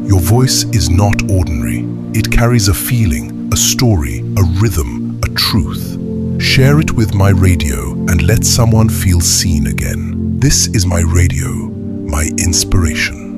Your voice is not ordinary. It carries a feeling, a story, a rhythm, a truth. Share it with My Radio and let someone feel seen again. This is My Radio, my inspiration.